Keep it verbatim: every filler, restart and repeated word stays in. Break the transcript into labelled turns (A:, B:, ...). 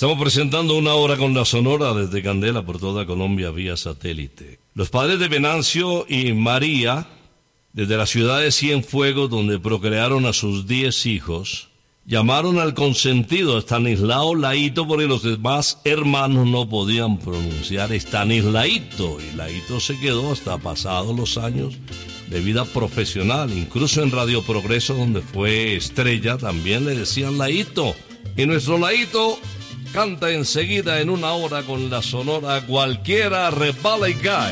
A: Estamos presentando una hora con la Sonora desde Candela por toda Colombia vía satélite. Los padres de Venancio y María, desde la ciudad de Cienfuegos, donde procrearon a sus diez hijos, llamaron al consentido Estanislao Laito porque los demás hermanos no podían pronunciar Estanislaito, y Laito se quedó hasta pasados los años de vida profesional. Incluso en Radio Progreso, donde fue estrella, también le decían Laito. Y nuestro Laito canta enseguida en una hora con la Sonora Cualquiera Resbala y Cae.